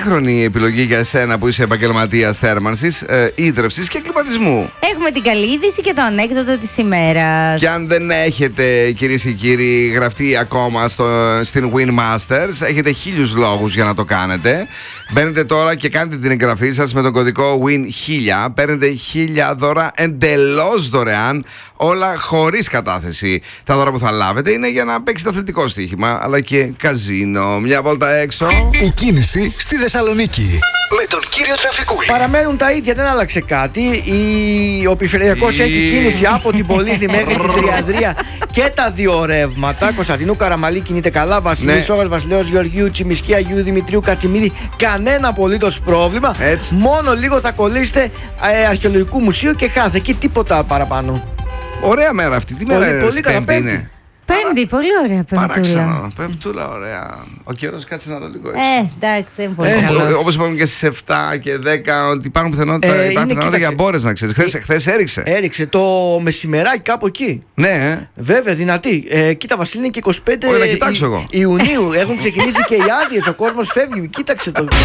διάχρονη επιλογή για εσένα που είσαι επαγγελματίας θέρμανσης, ίδρευσης και κλιματισμού. Έχουμε την καλή είδηση και το ανέκδοτο της ημέρας. Και αν δεν έχετε, κυρίες και κύριοι, γραφτεί ακόμα στην Winmasters, έχετε 1000 λόγους για να το κάνετε. Μπαίνετε τώρα και κάνετε την εγγραφή σας με τον κωδικό WIN1000. Παίρνετε 1000 δώρα εντελώς δωρεάν, όλα χωρίς κατάθεση. Τα δώρα που θα λάβετε είναι για να παίξετε αθλητικό στοίχημα, αλλά και καζίνο. Μια βόλτα έξω. Η κίνηση στη Θεσσαλονίκη. Με τον κύριο Τραφικούλη. Παραμένουν τα ίδια, δεν άλλαξε κάτι. Ο Περιφερειακός έχει κίνηση από την Πολύθη μέχρι την Τριανδρία και τα δύο ρεύματα. Κωνσταντινού Καραμαλή κινείται καλά. Βασιλής Σόγας, Βασιλέως Γεωργίου, Τσιμισκή, Αγίου Δημητρίου, Κατσιμίδη. Κανένα απολύτως πρόβλημα. Έτσι. Μόνο λίγο θα κολλήσετε Αρχαιολογικού Μουσείου και Χάθ. Εκεί τίποτα παραπάνω. Ωραία μέρα αυτή. Τι μέρα είναι, πολύ καλά, Πέμπτη είναι? Πέμπτη, πολύ ωραία πέμπτούλα. Παράξενο. Πέμπτούλα, ωραία. Ο καιρός κάτσε να το λίγο έτσι. Εντάξει, δεν είναι πολύ καλός. Όπως είπαμε και στις 7 και 10, ότι υπάρχουν πιθανότητα για μπόρες, να ξέρεις. Χθες έριξε. Έριξε το μεσημεράκι κάπου εκεί. Ναι, Βέβαια, δυνατή. Κοίτα, Βασίλη, είναι και 25 να κοιτάξω εγώ. Ιουνίου. Έχουν ξεκινήσει και οι άδειες. Ο κόσμος φεύγει. Κοίταξε το.